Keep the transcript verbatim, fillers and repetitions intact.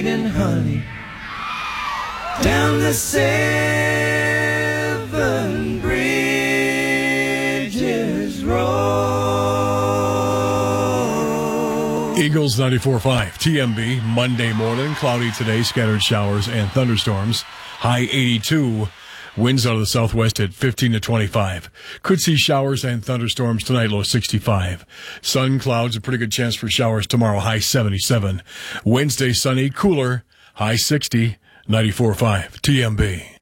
and honey down the seven bridges road. Eagles ninety-four point five, T M B, Monday morning, cloudy today, scattered showers and thunderstorms, high eighty-two. Winds out of the southwest at fifteen to twenty-five. Could see showers and thunderstorms tonight, low sixty-five. Sun, clouds, a pretty good chance for showers tomorrow, high seventy-seven. Wednesday, sunny, cooler, high sixty, ninety-four point five, T M B.